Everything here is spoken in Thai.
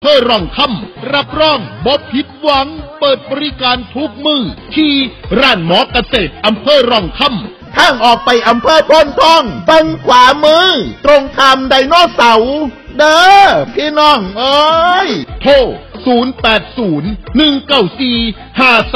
ภอร่องคำรับรองบ่ผิดหวังเปิดบริการทุกมือที่ร้านหมอเกษตรอำเภอร่องคำทางออกไปอำเภอโพนทองฝั่งขวามือตรงข้ามไดโนเสาร์เด้อพี่น้องเอ้ยโทร0801945333